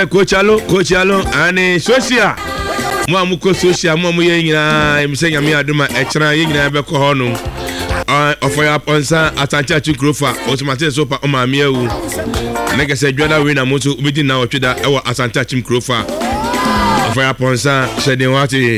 Coach Alo, and social. Muko social, Momu Mse Yami Aduma, Echana, Yina Beko Honum. Offer up on San Atanta to Grofa, Automatic Sopa Oma Miu. Nega said, Jada Wina Moto, within now to that our Atanta Chim Grofa. Offer up on San, said in Wati.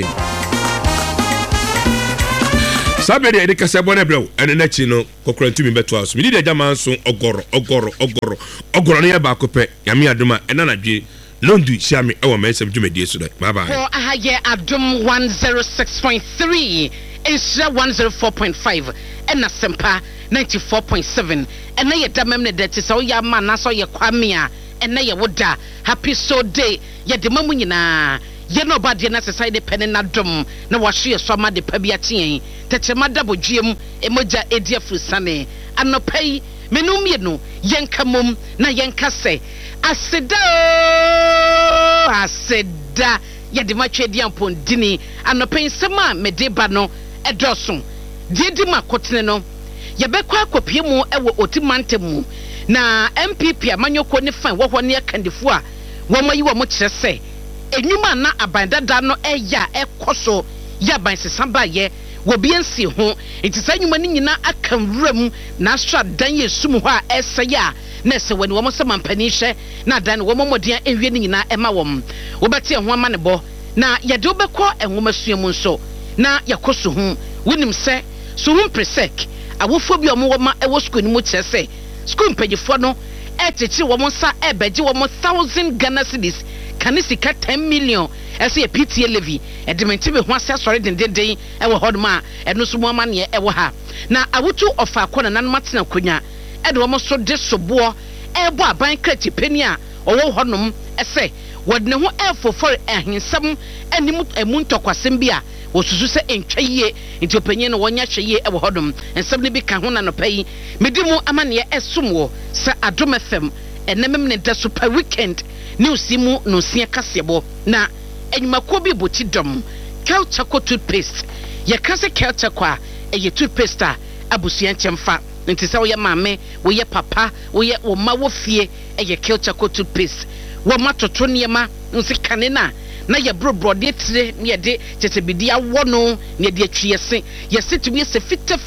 Sabede edika sebone bro ene na chi no kokrantu mi beto aso mi di da man so ogoro ne ya ba kope yame aduma ena na dwe londu siame e wo mesem dwumedie so bye bye for ahaye adum 106.3 Isra 104.5 ena sempa 94.7 ena ye damam ne de so ya ma na so ye kwame a ena ye woda happy so day ye de mamu nyina ye no bade na sesai pene na dom na wahwe so ma de pa bia tien tetema dabodwiem emoja edia frusane anopai menum ye no yenka mom na yenka se aseda ye de matwe dia mpondini anopai sema medeba no edoso diedi makotene no ye bekwa akopie mu ewo otimantem mu na MPP amanyoko ne fan wo ho ne akandefo a wo mayi wo mo kire se enyuma na abandada no eya ekoso ya bansesa ba ye wo biensi ho entisa enyuma ni nyina akanwuram na asra dan yesum ho a esaya na se wani wo mo sema mpani hye na dan wo momodian ewie ni nyina ema wom wo bete ho ama ne bo na ye de obekọ enwoma suamu nso na yakoso hu wonim se so hu presek awofo bi omo woma ewo school ni mu kire se school mpagifo no etechi wo mo sa ebeji wo mo 1000 Ghana cedis kanisika 10 million ese ye PTA levy edimenti be ho ase sori dendenden ewo hodma eno so mo amane ewo ha na awotu ofa akona nan matena konya ede wo mo so de sobo ebo aban kreti pani a owo honom ese wodne ho efofore ahensam anim emuntokwasem bi a wosusu se entwaye nti opanyin no wonya hweye ewo hodom ensam ne bi ka ho na no pai medimu amane esumwo se Adom FM enemem ne da super weekend news mu no sia kasebo na enyumako bi boti dom Kelchaco toothpaste ye kase Kelchaco a eye toothpaste a abusuan chemfa nti se wo ye maame wo ye papa wo ye wo ma wo fie eye Kelchaco toothpaste wo matoto niema nsi kanena na ye brobro de tire ne de tetebidi awono ne de atwiese ye setumi se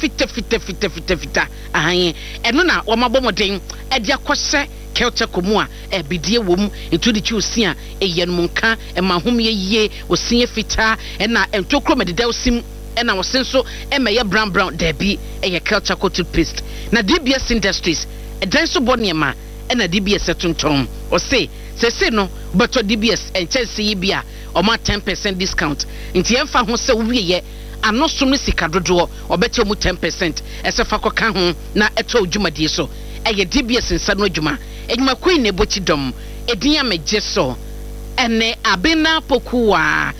fita ahan eno na wo mabomoden e de akose Kelchaco mu a ebidie wom etu de chiusi a eyenum nka e mahom ye yie osie fita e na entokro mededa osim e na wosenso e meye brown debi e ye Kelchaco toothpaste na DBS Industries e dan so boniema e na DBS tonton o se no beto DBS enchese yi bia o ma 10% discount nti emfa ho se wiye anosom sika dodo obete mu 10% ese fa koka ho na eto dwumadie so eye DBS nsa no adwuma edwuma queen ne bochi dom edin amegye so ene abena pokuwa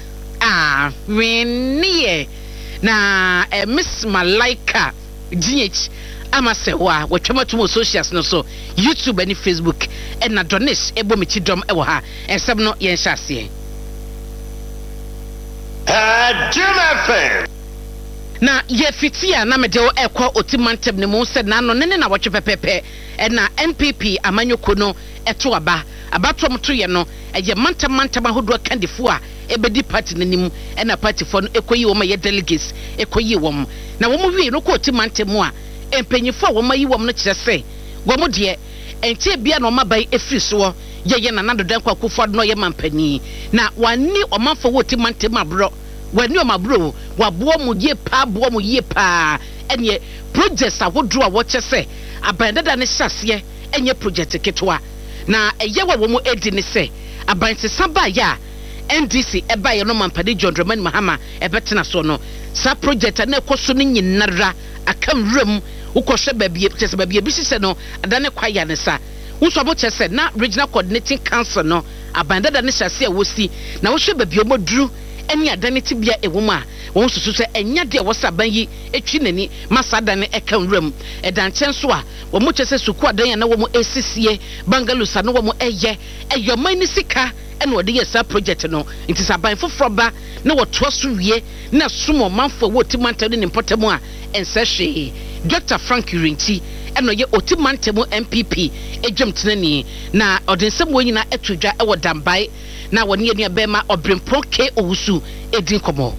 wenie na Miss Malaika GH amasewa watwamatu socials no so YouTube and Facebook and na Donis ebomichi dom ewo ha ensem no yen hyase na ye fitia na mede wo ekwa otimantem ne mu se na no ne na watwe pepepe na MPP amanyoko no eto abatom to ye no eye mantam ahodo kandifo a ebedi party nanim na party for no ekoyi wo ma ye delegates ekoyi wo na wo mu wi no ko otimantem a empanyifo a wo ma yi wo no kire se wo mu de enche bia no mabai efiri so ye na nadodan kwa kufo no ye mampani na wani omanfo wo otimantem abro wani omabro wabo mu ye pa enye projects awodo a wo chese abandada ne hyase enye project ketwa na eye wo mu edi ne se abansesa ba ya NDC eba ye no mampani John Dramani Mahama ebetena so no sa project na ekoso ne nyinara akamrem ukoshe babie chese babie bi sise no adane kwaya ne sa unso bo chese na regional coordinating council no abandada ne hyase a wosi na wo hwe babie omoduru eni adane tibia ewoma won susu se enya de wo saban yi etwi nani masada ne ekanwram edanche so a wo mo chese suku adan na wo mo esisie bangalusa no wo mo eyomani sika ene wo de yesa project no nti saban foforo ba na wo to so wie na somo manfo wo timantade ne potemu a ensehwe Dr. Frank Urinti ɛno yɛ Otimantemu MPP ejam tenani na ɔdensɛm wɔ nyina etudwa ɛwɔ Dambai na wɔne yɛ nua bɛma Obrempon K Owusu edin komo.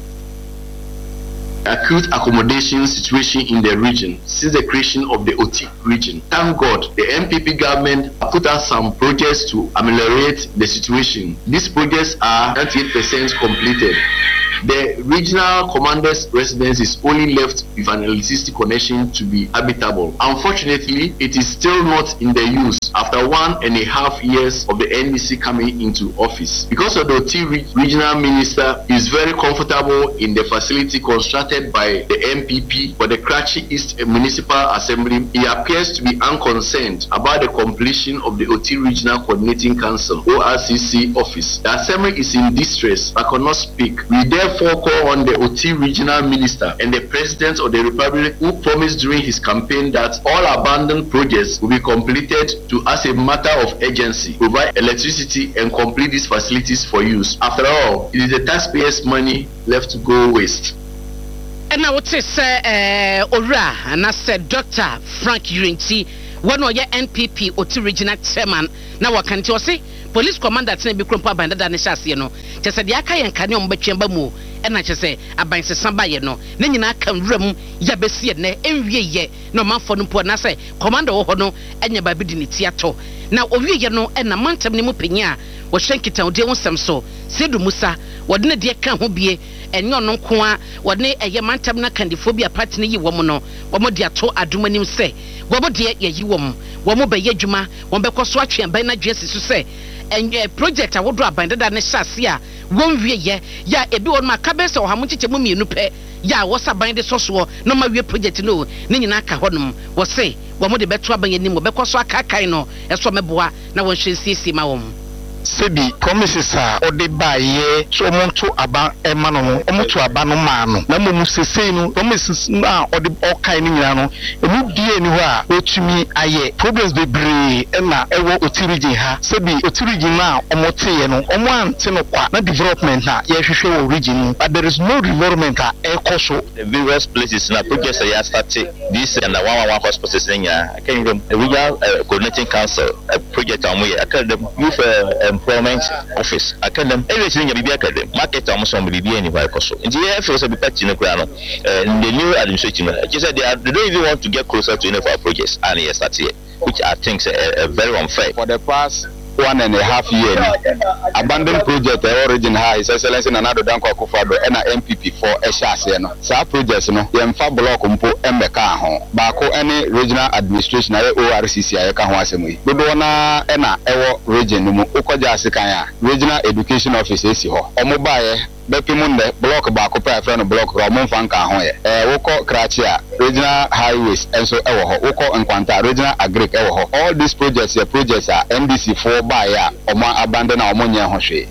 Acute accommodation situation in the region since the creation of the OT region. Thank God, the MPP government put out some projects to ameliorate the situation. These projects are 98% completed. The regional commander's residence is only left with an electricity connection to be habitable. Unfortunately, it is still not in the use after 1.5 years of the NDC coming into office. Because of the OT regional minister is very comfortable in the facility constructed by the MPP for the Karachi East Municipal Assembly, he appears to be unconcerned about the completion of the OT Regional Coordinating Council ORCC office. The assembly is in distress but cannot speak. We therefore call on the OT regional minister and the president of the republic, who promised during his campaign that all abandoned projects will be completed, to, as a matter of urgency, provide electricity and complete these facilities for use. After all, it is the taxpayers' money left to go waste. And I would say, Ora, and I said, Dr. Frank Urinti, one of your NPP OT regional chairman. Now, what can you say? Police commander tena bi krompa banda da ne hyase no kyese de aka yenka ne ombetwemba mu e na kyese abanse samba ye no ne nyina aka nwram ya besie ne enwie ye no manfo no po na se commander wo ho no enya ba bi di ne tiato na owie ye no e na mantam ne mu penya wo hwenkita ode wonsem so Sedu Musa wode ne de ka ho bie enyo no nko a wode eye mantam na kandifobia party ne yi wo no wo de ato adomanim se wo de ye yi wo mo be ye dwuma wo be koso atwemba na dwesi so se project awodo abanda da ne hyase a wonwie ye ya ebi won ma kabese o hamu chiche mu mienu pe ya wo saban de soso no ma wie project no ne nyina aka honom wo se wo mo de beto aban yanim wo be koso akakai no eso meboa na won hwensiesie ma wo Sebi promises a ode baye so monto aba ema no omoto aba no ma no na mo sesei no promises na ode okai ni nyina no emu die ni ho a otumi aye problems be bre na ewo otirigi ha sebi otirigi na omote ye no omo ante no kwa na development na ye hwehwe wo region but there is no development a ekoso the various places na projects ya started this and the 111 hospitals nya can you the regional coordinating council project amu ye academy youth employment office academy everything ya bibia academy market amu so bibia ni ba ekoso nti ye feel so be party no kura no the new administration just said they don't even want to get closer to any of our projects and yes that's it which I think is very unfair. For the past 1.5 years, abandoned project origin high His Excellency Nana Addo Dankwa Akufo-Addo and MPP for Eshase no. Sa projects no yemfa block mpo emeka ho. Baako any regional administration aye ORCC aye ka ho asemu yi. Dodo na na ewo region no mu ukoja asikan ya regional education office esi ho. Omo baaye bepimunde block baako pa friend block ro mo fanka ho ye woko Krachia regional highways enso ewo ho woko Nkwanta regional agric ewo ho all these projects are NDC 4 by ya omo abandon na omo nya ho hwe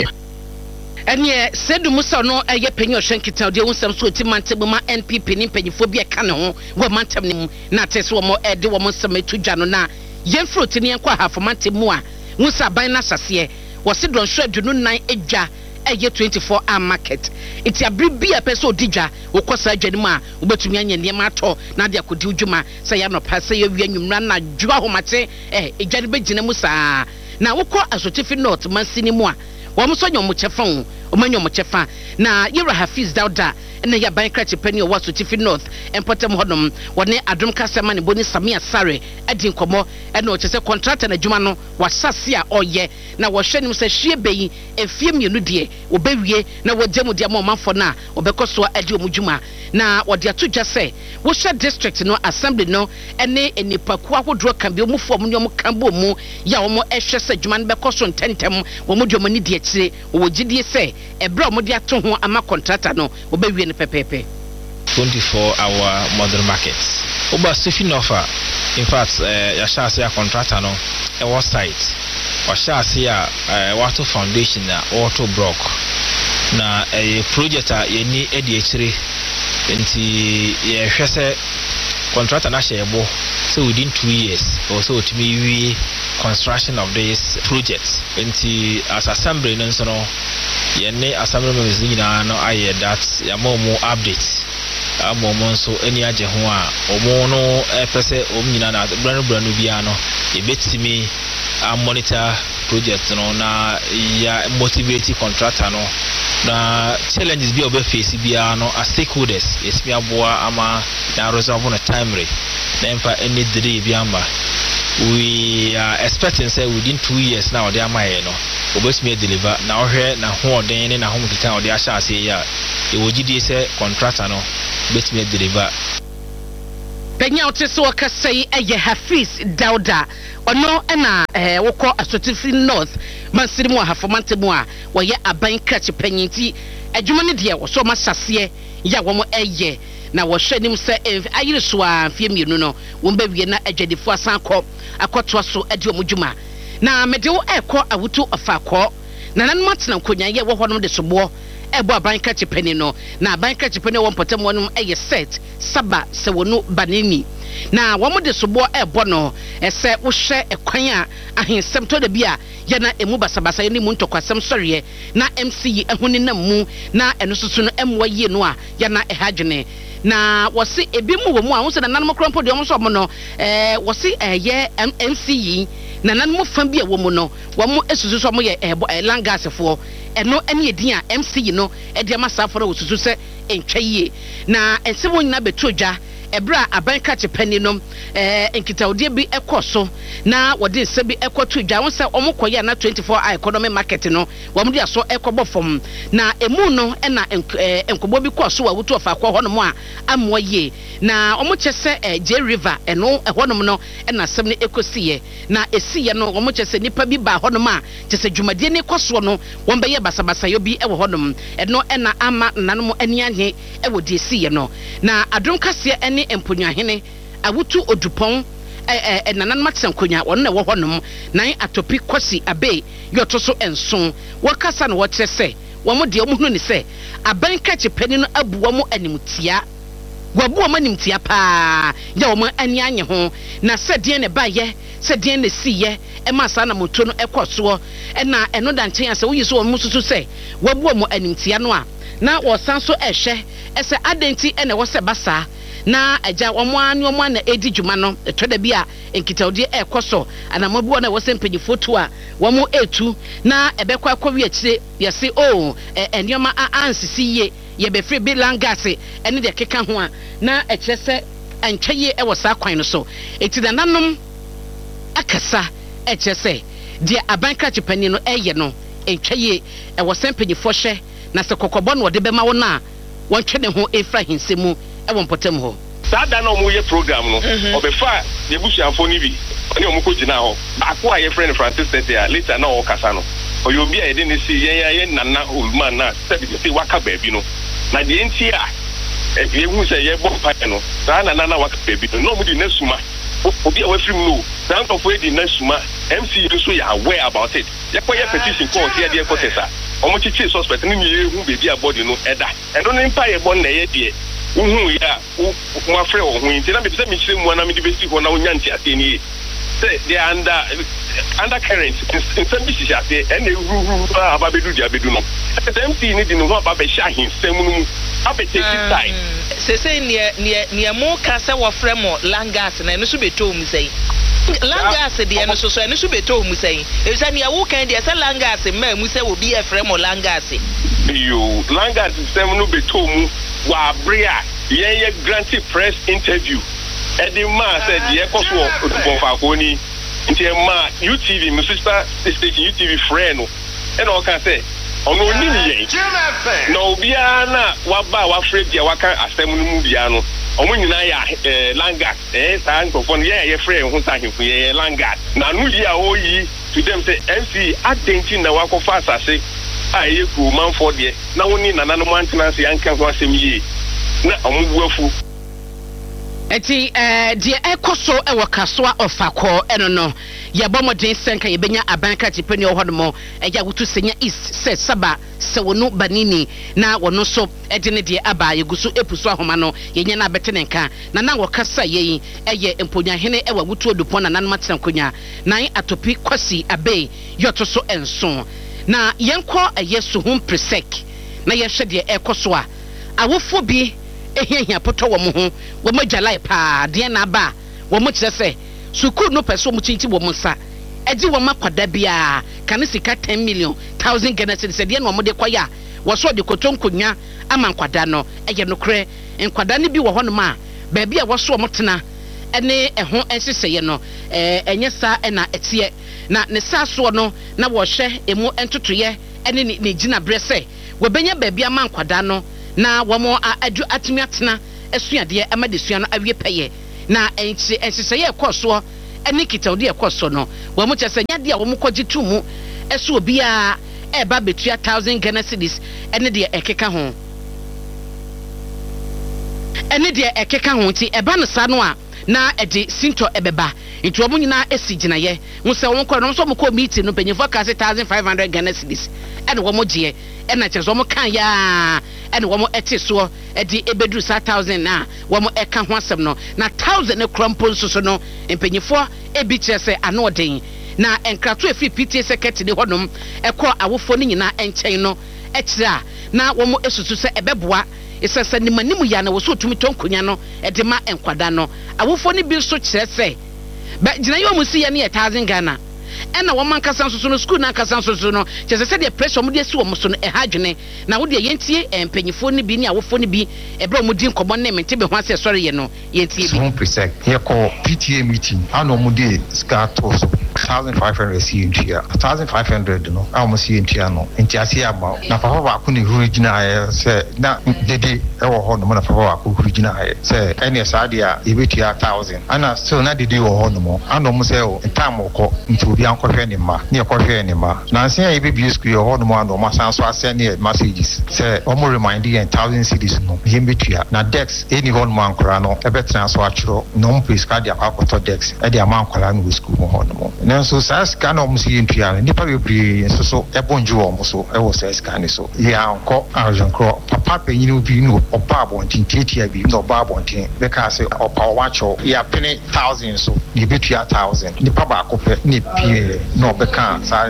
enye Sedu Musa no eye penyo hwenkita ode wonsam so Otimantemu ma NPP ni mpanyifo bi ka ne ho wo mantam ne mu na tese wo mo ede wo mo nsam etudwa no na yemfroti ne enko ahafomantemu a Musa ban na sase wo se don hwe dunu nan edwa eye 24 hour market iti abribi a peso odija wokosa adwanim a wobetumi anya niam ato na de akodi udwuma se ya no pase ya wi anwumra na dwa homate edwane begina mu saa na wokọ Asotifi North mansini mu a wo mo so nyom chefa wo omanyom chefa na Yera Hafiz Dauda na ya ban Karachi pani o Asotifi North empotem hodom wone Adom Kasema ne Boni Samia Sare adi nkomo na o chese contractor na dwuma no wasase a oye na wo hwenim se hwie beyi efie mienu de obewie na wo gemu de amamfo na obekoso adi omudwuma na wo de atodwa se wo hwe district no assembly no ene enipaku ahodro kan bi omufo mu nyom kan bo mu ya wo mo ehwe se dwuma no bekoso ntentem wo mo dwuma ni de akire wo gidie se ebra mo de ato ho ama contractor no obewie ne pepepe 24-hour modern markets. Oba Sophie Nofa, in fact, ya shasi ya contractor no, was site. Wa shasi ya Water Foundation na Auto Block. Na project ye ni EDH3 nti ye hwese contractor na shebo so within 2 years also to be construction of this project nti as assembly no so no ye ne assembly members nyina no aye that ya more updates Momon so any agent who are Omono, Pese, Omina, Brano Biano, a bit to me, monitor project, na ya motivated contractor, no. Na challenges be over face, Biano, as stakeholders, it's me aboa, ama, na resolve on a time rate, then for any day, Biamba. We are expecting, say, within 2 years now, they are my, obviously may deliver now here, now home, then in a home town, they are shall say, yeah, it will GDS contractor, no, bet me deliver. Penya oteso akasai eye Hafiz Dauda ono na wokọ Asotiri North mansirimu ahafomantemu a woye aban krachi panyinti adwuma ne de wo so masase ya wo mo eye na wo hwanim se ayire so a fie mienu no wo mbawie na adwadifo asankọ akoto so ade omudwuma na mede wo ekọ awutu ofakọ na nan matena nkonya ye wo honom de sobo ebo aban krachi pani no na aban krachi pani wo mpotem wonum eye set saba se wonu banini na wo mo de sobo ebo no ese wo hwe ekwan a ahensem to da bia ye na emu basabasa ni mu ntokwasem sɔreɛ na MC ehuni na mu na eno susu no emwa yie no a ye na ehadwene na wɔse ebi mu wɔ mu a wo se na nanom krompo de ɔmo so ɔmo no wɔse ye MC na nanom fa bi a wɔ mu no wo mo esusu so ɔmo ye langasefo eno ene edin a MC no e de amasafo no wosusu se entwa yie na ense wo nyina betu odwa ebra aban krachi pani no enkitawde bi ekoso na wode nse bi ekoto dwa won se omokoye na 24 economy market no wo mde aso ekobo fom na emu no na enkobo bi koso wa wutu ofa akọ honom a amoye na omochese J River eno honom no na asem ne ekosiye na esiye no omochese nipa bi ba honom a chese dwumade ne koso no won beye basabasa yo bi ewo honom eno na ama nanom ani anye ewo de esiye no na adom kase ene emponwahene awutu odupon nanan matsen konya won na wo honom nan atopi kwasi abe yoto so enso wakasa na wotre se wo mo de o mo hunu ni se aban krachi pani no abu wo mo animtia wabu wo mo animtia pa ya wo mo ani anye ho na se de ne ba ye se de ne siye e ma sa na moto no ekoso na eno da nchen ase wo yiso wo mo susu se wabu wo mo animtia no a na wo san so ehwe ese adenti ene wo se basa na aja omo na edi dwuma no etoda bi a enkitawde ekoso anamabu na wo se mpanyifo to a wo mo etu na ebekwa akọwi akire yesi enioma ansisi ye ye be free bi langase ene de keka ho a na ekire se antwaye e wo sa kwan no so eti da nanom akasa ekire se de aban krachi pani no eye no entwaye e wo se mpanyifo hwe na se kokobọ no de bema wo na won twene ho efra hinsemu ewon potem ho sada na omo ye program no obefa ye busuafo ni bi oni omo ko gina ho akwa ye friend Francis Tetia later na o kasa no oyobi a ye de ne si ye nana olman na se waka baabi no na de enti a ye hu se ye bo pa no sa nana waka baabi no mo di nasuma obi a wafrim no dan to for di nasuma MC so ya aware about it ye ko ye petition court ye de ko tesa omo chichi suspect ni ye hu baabi a body no eda eno ne mpa ye bon na ye de ya mo afre o hu nti na be se mi chire mu na me di besi ho na onya nti ate ni say they under current in some bisi ate and aba bedu dia bedu no MC ni di no aba be sha hin sem no aba take time say ne mo ka se wo frɛ mo langas na no so beto mu sei langas de no so no so beto mu sei e say ne wo kan de say langas ma mu say obi e frɛ mo langas yo langas sem no beto mu wa bria ye granted press interview Eddie Ma said the ekoso Bonfakoni nti ma UTV my sister station UTV friend and all can say ono ni yen na obia na waba wa free dia waka asem no mu bia no omo nyina ya langat san nkofon ye friend ho sa hemfu ye langat na no yi a oyi to them say MC adenti na wakofa asase a ye ku manfo de na woni nananom antenance yanka ho asem yi na omubuafu eti de ekoso e wakasoa ofakọ eno no ye bomodin senka ye benya aban krachi pani ohodomo ya wutu senya east se saba se wonu banini na wono so de ne de aba ye gusu epuso ahoma no ye nya na betene nka na wakasa ye eye emponyahene e wa wutu odupon na nan matsenkonya nan atopi kwasi abe yoto so enso na yenko eye so hum presek na ye hwe de ekoso a awofo bi ehia poto wo mo ho wo mo gялai pa de na ba wo mo kire se sukuu no pese wo mo chinchi wo mo nsa eji wo makwada bia kan sika 10 million 1000 Ghana cedis de na wo de koya wo so de kotonkonya ama nkwada no eye no kre nkwada ne bi wo ho no ma ba bia wo so wo tena ene eho enseseye no enye sa na etie na ne sa so no na wo hwe emu entotoye ene ne gina brese wo benya ba bia ma nkwada no na wo mo adu atumi atena esuade ama de sua no awie peye na enseseye ekoso ene kitawde ekoso no wo mo chese nya de wo mo koji tumu esu obi a eba betua 1000 Ghana cedis ene de ekeka ho ene de ekeka ho ti eba no sa no a na ede sinto ebeba nti wo nyina esi ginaye wo se wo no so mo ko meeting no penyefo ka 1500 Ghana cedis ene wo mo je ena che so mo kan ya ene wo mo ete so ede ebedru sa 1000 na wo mo eka ho asem no na 1000 ne krompo so no empenyefo ebi che se ano den na enkrato efi PTA secretary de honom ekọ awofo ni nyina enchen no ekira na wo mo esusu se ebeboa esese ni manimu ya na wo so tumi tonkonya no ede ma enkwada no awofo ni bi so kire se ba gina yo mu si ya ne 1000 Ghana ena wo man kasa nso no school na kasa nso no kire se de pressure mo de si wo mo so no ehadwene na wo de yentie empanyifo ni bi ni awofo ni bi ebre mo di nkomo na mente be ho ase sori ye no yentie bi 1% here call PTA meeting ano mo de ska to so 1500 CNT 1500 no almost CNT no enti ase aba na papa ba ko ne original se na dede e wo ho no na papa ba ko original se ene sadia e betia 1000 ana so na dede wo ho no mo ano mo se o time ko nti obi an kohwe ne ma ne kohwe ne ma na nse e be school ho no mo ano ma san so ase ne messages se o mo remind you 1000 cedis no him betia na dex eni ho no mo ankora no e betra so achiro no mo prescribe dia akwato dex e dia ma ankora no school ho no mo nanso sas kana omusi entua nipa bebre so ebonju omo so e wo sas kana so ya anko arjonkro papa penyini obi no oba abontin tetia bi no oba abontin be ka se opa wacho ya pene 1000 so ni betua 1000 nipa ba akopɛ ni pie no be ka sa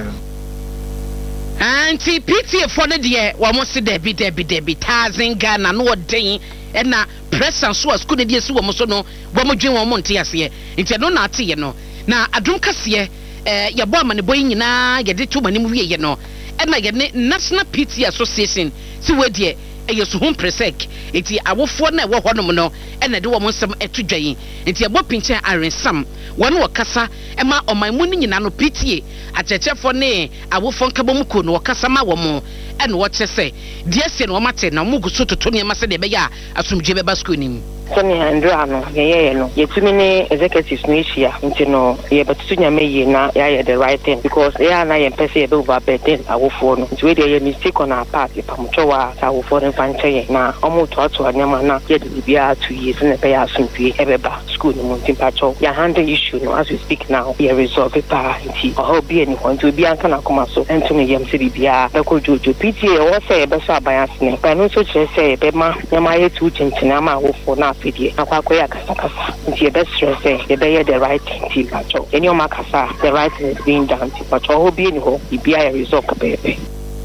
anti PTA for the dear wa mo se debi 1000 Ghana no odin na presence so school de si wo mo so no wo mo dwen wo mo nte ase nti no na ate ye no na adum kase ya bo amane boy nyina ye de to manim wie ye no na ye ne National PTA Association si we de ye so hom presek enti awofo na wo honom no na de wo mo nsem etudwan enti abo pinchen arensam won wo kasa ma omanmu ni nyina no PTA achechefo ne awofo nkabom ko no kasa ma wo mo na wo chese die se no mate na mo guso toto ne ma se de be ya asumdwe be ba school nim Sani Andra no ye no yetumi ne executives no issue nti no ye batutu nyame ye na ya the right thing because ya na ye pese ye be over burden awofo no nti we dey mistake on our part ipamcho wa awofo no fanche na omo to anyama na ye de bia 2 years na be ya asumdwe ebeba school no nti pacho ya handle issue no as we speak now ye resolve it pa nti o bi any point we bi anka na koma so entumi yem se bia be ko jojo PTA wo say be so abayas ne pa no so kire say be ma nyama ye tu chinchina ma awofo na fidie akwa ya kasa nti be stress say be the right thing pacho any o makasa the right thing is being done pacho ho bi any ho bia resolve ka be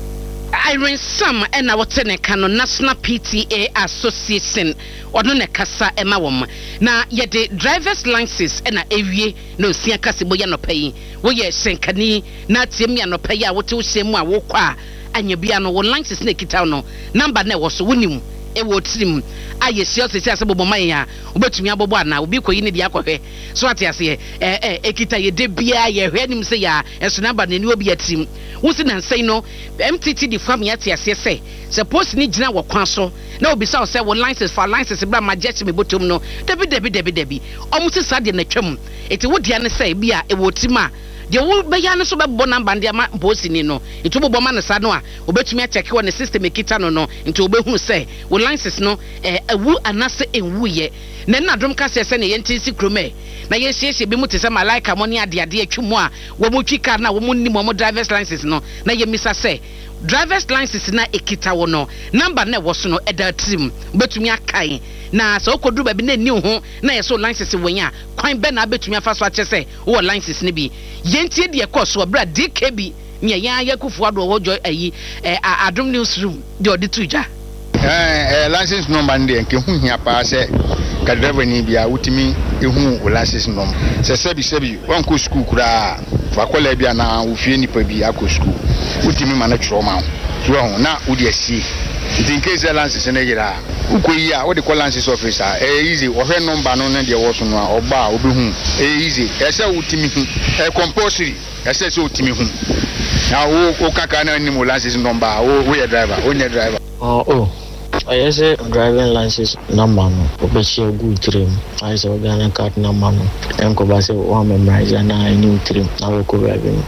Irene Sam and our Tenekano National PTA Association or no kasa ema wom na ye de driver's license na ewie no sia kase boya no pay wo ye senkani na tiemia no pay a wote wo semu a wo kwa anya bia no wo license na kita no number na wo so wonim e wo trim aye sio se bobo man ya obetumi abobo ana obi koyi ne dia akɔhwɛ so ate ase ekita ye de bia ye hwɛ nim se ya eso number na ni obi atrim wo se na nsɛn no MTT di fam ya ate ase se post ni gina wo kwan so na obi sa wo license for license bra ma jet me botom no debi omu se sa de na twam eti wo dia ne se bia e wo trim a de wo be ya ne so be bo number ndi ama bosi ni no enti bo ma ne sa no a obetumi a check wo ne system ekita no enti obehu se wo license no awu anase enwu ye na drum ka se ne yenti si krome na ye hye bi mu te se malaika mo ne ade atwimu a wo mu twi car na wo mu ni mo driver's license no na ye misa se driver's license na ekita wo no number na wo so no eda trim betumi akai na so kodu ba bi na ni ho na ye so license wanya kwan be na betumi afa so ache se wo license ni bi yentie de ekoso bra DKB nya ya yakufu ado wo joy ayi adom newsroom de odi tuja license number ndi nke hu hia pa se ka driver ni bia wutimi ehu o license number se sebi wan ko school kura fa kola bia na wo fie nipa bi akọ school wutimi ma na tworo ma ho na wo de asi in case license na yira ukoyi a wo de call license officer easy wo hwe number no na de wo so no a oba obehu easy ese wutimi hu compulsory ese so wutimi hu na wo kaka na ni mo license number wo ye driver I say driving license number no obehia good trim I say Ghana card number no enko ba say one memorize na any trim na wo ko driving